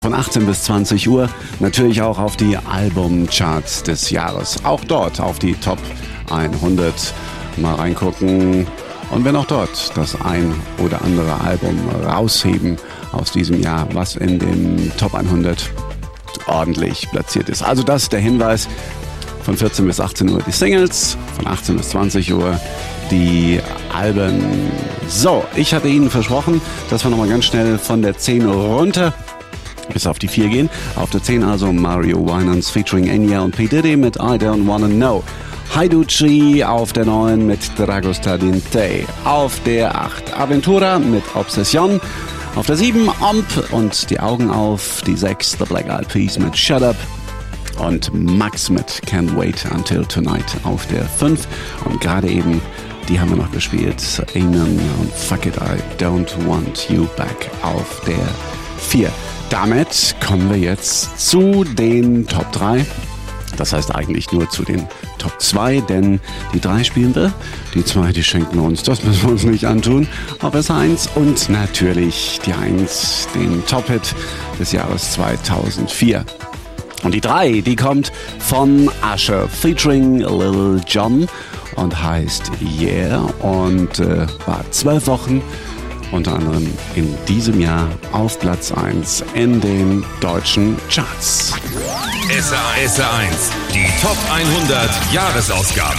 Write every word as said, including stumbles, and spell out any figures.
Von achtzehn bis zwanzig Uhr natürlich auch auf die Albumcharts des Jahres. Auch dort auf die Top hundert mal reingucken. Und wenn auch dort das ein oder andere Album rausheben aus diesem Jahr, was in den Top hundert ordentlich platziert ist. Also das ist der Hinweis. Von vierzehn bis achtzehn Uhr die Singles, von achtzehn bis zwanzig Uhr die Alben. So, ich hatte Ihnen versprochen, dass wir nochmal ganz schnell von der zehn runter bis auf die vier gehen. Auf der zehn also Mario Winans featuring Enya und P. Diddy mit I Don't Wanna Know. Haiduchi auf der neun mit Dragosta Dinte. Auf der acht Aventura mit Obsession. Auf der sieben Omp und die Augen auf. Die sechs The Black Eyed Peas mit Shut Up. Und Max mit Can't Wait Until Tonight auf der fünf. Und gerade eben, die haben wir noch gespielt, Amen und Fuck It, I Don't Want You Back auf der vier. Damit kommen wir jetzt zu den Top drei. Das heißt eigentlich nur zu den Top zwei, denn die drei spielen wir. Die zwei, die schenken wir uns, das müssen wir uns nicht antun. Auf S eins und natürlich die eins, den Top-Hit des Jahres zweitausendvier. Und die drei, die kommt von Usher featuring Lil Jon und heißt Yeah und äh, war zwölf Wochen unter anderem in diesem Jahr auf Platz eins in den deutschen Charts. S R eins, die Top hundert Jahresausgabe.